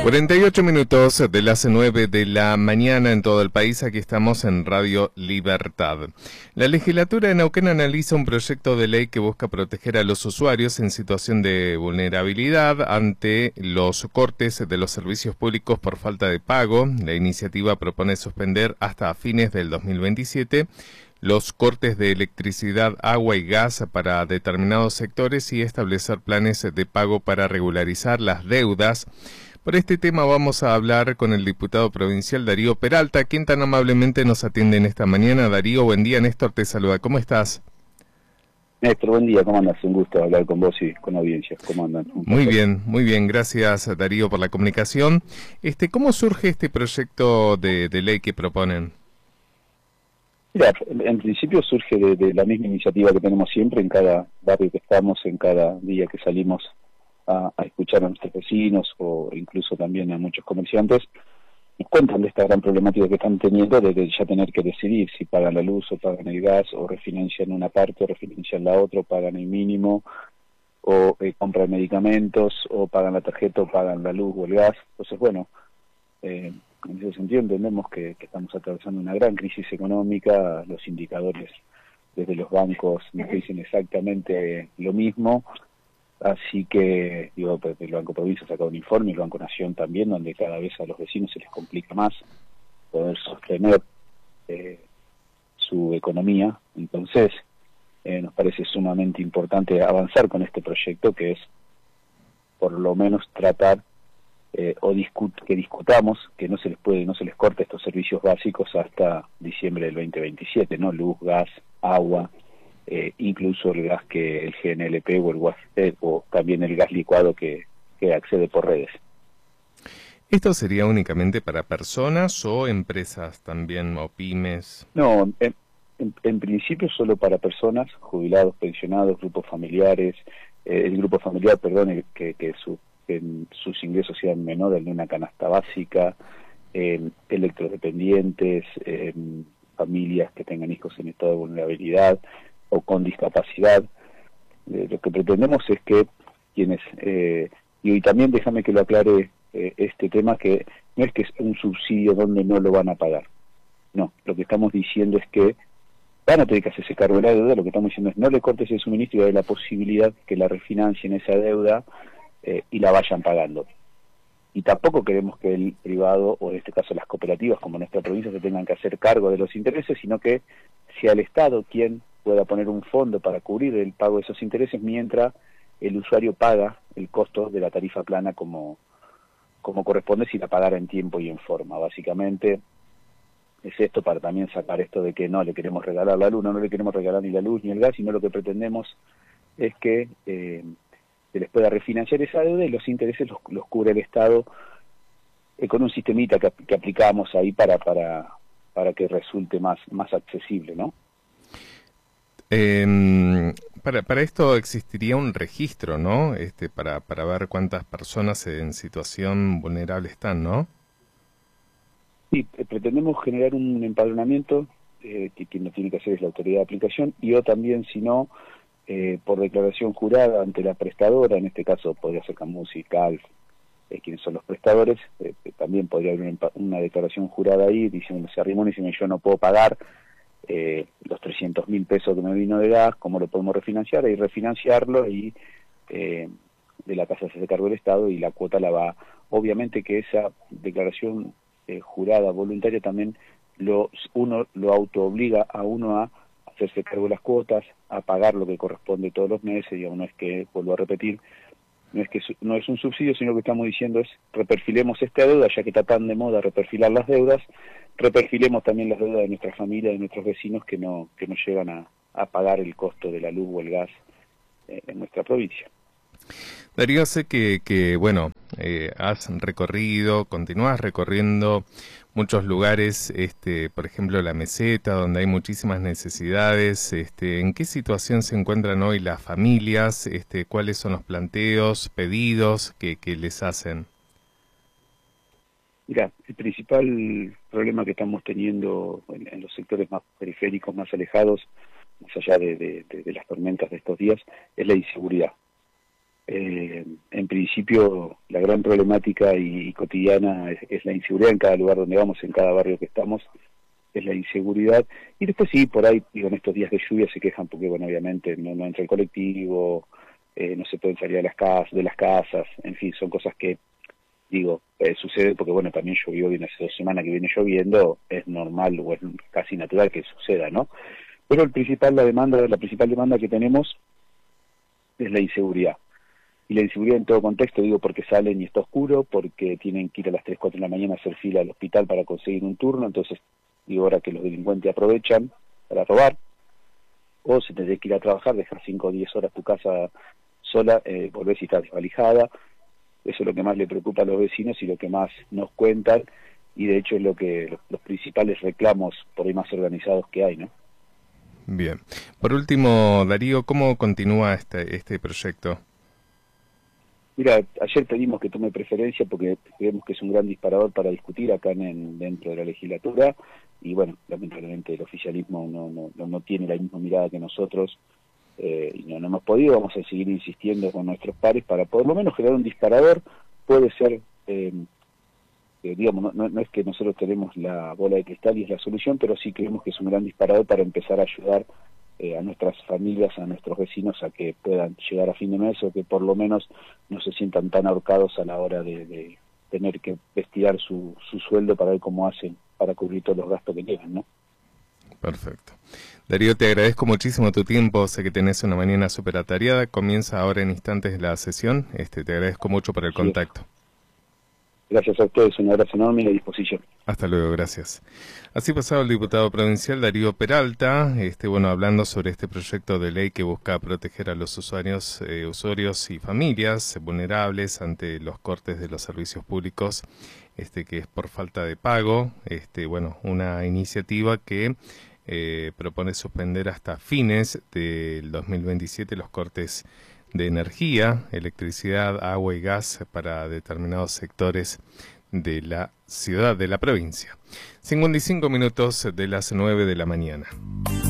48 minutos de las 9 de la mañana en todo el país. Aquí estamos en Radio Libertad. La legislatura de Neuquén analiza un proyecto de ley que busca proteger a los usuarios en situación de vulnerabilidad ante los cortes de los servicios públicos por falta de pago. La iniciativa propone suspender hasta fines del 2027 los cortes de electricidad, agua y gas para determinados sectores y establecer planes de pago para regularizar las deudas. Por este tema vamos a hablar con el diputado provincial Darío Peralta, quien tan amablemente nos atiende en esta mañana. Darío, buen día. Néstor te saluda. ¿Cómo estás? Néstor, buen día. ¿Cómo andas? Un gusto hablar con vos y con la audiencia. ¿Cómo andan? Muy bien. Gracias, Darío, por la comunicación. ¿Cómo surge este proyecto de ley que proponen? Mira, en principio surge de la misma iniciativa que tenemos siempre en cada barrio que estamos, en cada día que salimos a escuchar a nuestros vecinos o incluso también a muchos comerciantes. Nos cuentan de esta gran problemática que están teniendo de ya tener que decidir si pagan la luz o pagan el gas, o refinancian una parte o refinancian la otra, o pagan el mínimo, o compran medicamentos, o pagan la tarjeta o pagan la luz o el gas. Entonces, bueno, en ese sentido entendemos que estamos atravesando una gran crisis económica. Los indicadores desde los bancos nos dicen exactamente lo mismo. Así que, el Banco Provincia ha sacado un informe, el Banco Nación también, donde cada vez a los vecinos se les complica más poder sostener su economía. Entonces, nos parece sumamente importante avanzar con este proyecto, que es por lo menos tratar que discutamos que no se les corte estos servicios básicos hasta diciembre del 2027, ¿no? Luz, gas, agua, incluso el gas el GNLP o el gas, o también el gas licuado que accede por redes. ¿Esto sería únicamente para personas o empresas también, o pymes? No, en principio solo para personas, jubilados, pensionados, grupos familiares, el grupo familiar, perdón, que sus ingresos sean menores de una canasta básica, electrodependientes, familias que tengan hijos en estado de vulnerabilidad o con discapacidad. Lo que pretendemos es que quienes, y también déjame que lo aclare este tema, que no es que es un subsidio donde no lo van a pagar. No, lo que estamos diciendo es que van a tener que hacerse cargo de la deuda. Lo que estamos diciendo es no le cortes el suministro y hay la posibilidad que la refinancien esa deuda y la vayan pagando. Y tampoco queremos que el privado, o en este caso las cooperativas, como en nuestra provincia, se tengan que hacer cargo de los intereses, sino que sea el Estado quien pueda poner un fondo para cubrir el pago de esos intereses mientras el usuario paga el costo de la tarifa plana como corresponde si la pagara en tiempo y en forma. Básicamente es esto, para también sacar esto de que no le queremos regalar la luz, no le queremos regalar ni la luz ni el gas, sino lo que pretendemos es que se les pueda refinanciar esa deuda y los intereses los cubre el Estado con un sistemita que aplicamos ahí para que resulte más accesible, ¿no? Para esto existiría un registro, ¿no? Para ver cuántas personas en situación vulnerable están, ¿no? Sí, pretendemos generar un empadronamiento, que quien lo tiene que hacer es la autoridad de aplicación, y o también, si no, por declaración jurada ante la prestadora, en este caso podría ser Camusi, Calf, quienes son los prestadores, también podría haber una declaración jurada ahí, diciendo, se arrimó y dice, yo no puedo pagar los 300.000 pesos que me vino de gas, ¿cómo lo podemos refinanciar? Y refinanciarlo, y de la casa se hace cargo el Estado y la cuota la va. Obviamente que esa declaración jurada voluntaria también uno lo autoobliga a uno a hacerse cargo de las cuotas, a pagar lo que corresponde todos los meses. Y no es que, vuelvo a repetir, no es un subsidio, sino que estamos diciendo es reperfilemos esta deuda, ya que está tan de moda reperfilar las deudas, reperfilemos también las deudas de nuestra familia, de nuestros vecinos que no llegan a pagar el costo de la luz o el gas en nuestra provincia. Darío, sé que bueno, continúas recorriendo muchos lugares, por ejemplo la meseta, donde hay muchísimas necesidades. ¿En qué situación se encuentran hoy las familias? ¿Cuáles son los planteos, pedidos que les hacen? Mira, el principal problema que estamos teniendo en los sectores más periféricos, más alejados, más allá de las tormentas de estos días, es la inseguridad. En principio, la gran problemática y cotidiana es la inseguridad en cada lugar donde vamos, en cada barrio que estamos, es la inseguridad. Y después sí, por ahí, digo, en estos días de lluvia se quejan porque, bueno, obviamente no entra el colectivo, no se pueden salir de las casas, en fin, son cosas que, digo, sucede porque, bueno, también llovió, viene hace 2 semanas que viene lloviendo, es normal o es casi natural que suceda, ¿no? Pero la principal demanda que tenemos es la inseguridad. Y la inseguridad en todo contexto, digo, porque salen y está oscuro, porque tienen que ir a las 3, 4 de la mañana a hacer fila al hospital para conseguir un turno, entonces, digo, ahora que los delincuentes aprovechan para robar, o si tenés que ir a trabajar, dejar 5 o 10 horas tu casa sola, volvés y estás desvalijada. Eso es lo que más le preocupa a los vecinos y lo que más nos cuentan, y de hecho es lo que los principales reclamos por ahí más organizados que hay, ¿no? Bien. Por último, Darío, ¿cómo continúa este proyecto? Mira, ayer pedimos que tome preferencia porque creemos que es un gran disparador para discutir acá dentro de la legislatura, y bueno, lamentablemente el oficialismo no tiene la misma mirada que nosotros, y no hemos podido. Vamos a seguir insistiendo con nuestros pares para por lo menos generar un disparador. Puede ser, digamos, no es que nosotros tenemos la bola de cristal y es la solución, pero sí creemos que es un gran disparador para empezar a ayudar a nuestras familias, a nuestros vecinos, a que puedan llegar a fin de mes, o que por lo menos no se sientan tan ahorcados a la hora de tener que estirar su sueldo para ver cómo hacen para cubrir todos los gastos que tienen, ¿no? Perfecto. Darío, te agradezco muchísimo tu tiempo, sé que tenés una mañana súper atareada, comienza ahora en instantes la sesión, te agradezco mucho por el contacto. Gracias a ustedes, un abrazo enorme y a disposición. Hasta luego, gracias. Así pasaba el diputado provincial Darío Peralta, hablando sobre este proyecto de ley que busca proteger a los usuarios y familias vulnerables ante los cortes de los servicios públicos, que es por falta de pago, una iniciativa que propone suspender hasta fines del 2027 los cortes de energía, electricidad, agua y gas para determinados sectores de la ciudad, de la provincia. 55 minutos de las 9 de la mañana.